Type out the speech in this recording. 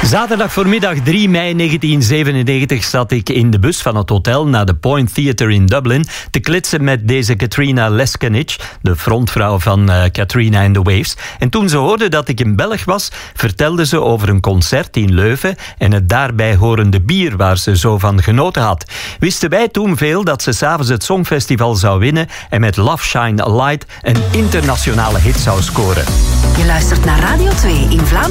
Zaterdag voormiddag 3 mei 1997 zat ik in de bus van het hotel naar de Point Theatre in Dublin te klitsen met deze Katrina Leskenich, de frontvrouw van Katrina and the Waves. En toen ze hoorde dat ik een Belg was, vertelde ze over een concert in Leuven en het daarbij horende bier waar ze zo van genoten had. Wisten wij toen veel dat ze 's avonds het Songfestival zou winnen en met Love Shine a Light een internationale hit zou scoren. Je luistert naar Radio 2 in Vlaams.